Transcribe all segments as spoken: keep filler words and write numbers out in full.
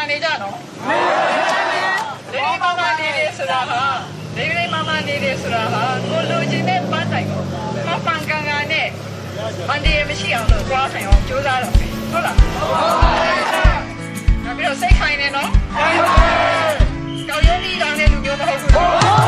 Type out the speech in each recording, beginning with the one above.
နေကြနော်လေးလေးမာမာနေတယ်ဆိုတာဟာလေးလေးမာမာနေတယ်ဆိုတာဟာကိုလူချင်းနဲ့ပတ်ဆိုင်ကိုမပန်ကန်ကန်နဲ့အန်ဒီရမရှိအောင်လို့ကြွားဆိုင်အောင်ကြိုးစားတော့ဟုတ်လားဟုတ်ပါဘူးဒါပြီးတော့စိတ်ခိုင်နေနော်ကြောက်ရွံ့ပြီးတောင်းတဲ့လူမျိုးမဟုတ်ဘူး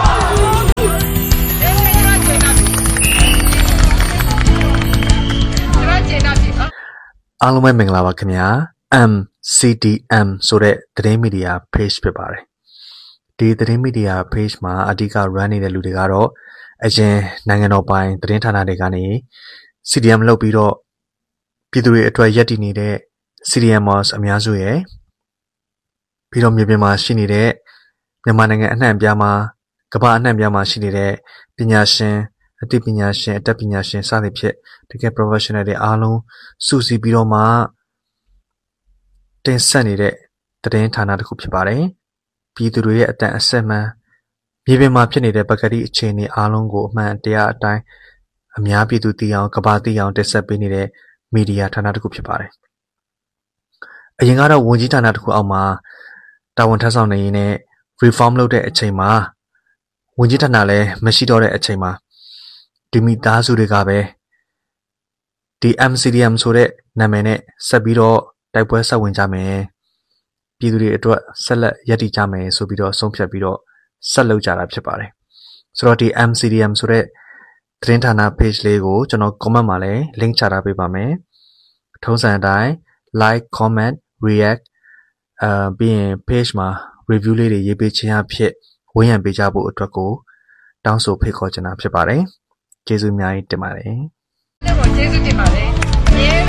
အားလုံးပဲမင်္ဂလာပါခင်ဗျာ M C D M ဆိုတဲ့သတင်းမီဒီယာ page ဖြစ်ပါတယ်ဒီသတင်းမီဒီယာ page မှာအဓိက run နေတဲ့လူတွေကတော့အရင်နိုင်ငံတော်ပိုင်သတင်းဌာနတွေကနေ C D M လုပ်ပြီးတော့ပြည်သူတွေအတွက်ရည်တည်နေတဲ့ C D Mers အများစုရဲ့ပြီးတော့မြေပြင်မှာရှိနေတဲ့မြန်မာနိုင်ငံအနှံ့အပြားမှာကမ္ဘာအနှံ့အပြားမှာရှိနေတဲ့ပညာရှင်အသိပညာရှင်အတတ်ပညာရှင်စသဖြင့်တကယ် professional တွေအားလုံးစုစည်းပြီးတော့မှတင်ဆက်နေတဲ့သတင်းဌာနတစ်ခုဖြစ်ပါတယ်။ပြည်သူတွေရဲ့အတန်အဆက်မှန်မြေပြင်မှာဖြစ်နေတဲ့ပကတိအခြေအနေအားလုံးကိုအမှန်တရားအတိုင်းအများပြည်သူသိအောင်ကမ္ဘာသိအောင်တင်ဆက်ပေးနေတဲ့မီဒီယာဌာနတစ်ခုဖြစ်ပါတယ်။အရင်ကတော့ဝန်ကြီးဌာနတစ်ခုအောက်မှာတာဝန်ထမ်းဆောင်နေရင်းနဲ့ reform လုပ်တဲ့အချိန်မှာဝန်ကြီးဌာနလည်းမရှိတော့တဲ့အချိန်မှာဒီမိသားစုတွေကပဲဒီ M C D M ဆိုတဲ့နာမည်နဲ့ဆက်ပြီးတော့တိုက်ပွဲဆက်ဝင်ကြမယ်ပြည်သူတွေအတွက်ဆက်လက်ရည်တည်ကြမယ်ဆိုပြီးတော့ဆုံးဖြတ်ပြီးတော့ဆက်လုပ်ကြတာဖြစ်ပါတယ်ဆိုတော့ဒီ M C D M ဆိုတဲ့သတင်းဌာန page လေးကိုကျွန်တော် comment မှာလည်း link ချထားပေးပါမယ်ထုံးစံအတိုင်း like comment react အာပြီးရင် page မှာ review လေးတွေရေးပေးခြင်းအဖြစ်ဝန်းရံပေးကြဖို့အတွက်ကိုတောင်းဆိုဖိတ်ခေါ်ချင်တာဖြစ်ပါတယ်ကျေးဇူးအများကြီးတင်ပါတယ်ကျေးဇူးတင်ပါတယ်